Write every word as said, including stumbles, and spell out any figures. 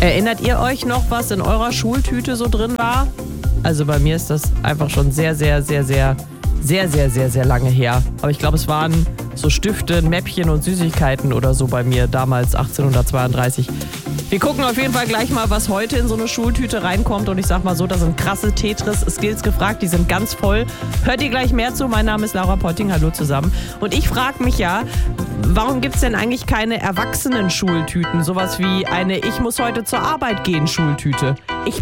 Erinnert ihr euch noch, was in eurer Schultüte so drin war? Also bei mir ist das einfach schon sehr, sehr, sehr, sehr, sehr, sehr, sehr, sehr lange her. Aber ich glaube, es waren so Stifte, Mäppchen und Süßigkeiten oder so bei mir damals achtzehnhundertzweiunddreißig. Wir gucken auf jeden Fall gleich mal, was heute in so eine Schultüte reinkommt. Und ich sag mal so, da sind krasse Tetris-Skills gefragt. Die sind ganz voll. Hört ihr gleich mehr zu. Mein Name ist Laura Potting. Hallo zusammen. Und ich frage mich ja, warum gibt es denn eigentlich keine Erwachsenen-Schultüten? Sowas wie eine Ich muss heute zur Arbeit gehen Schultüte. Ich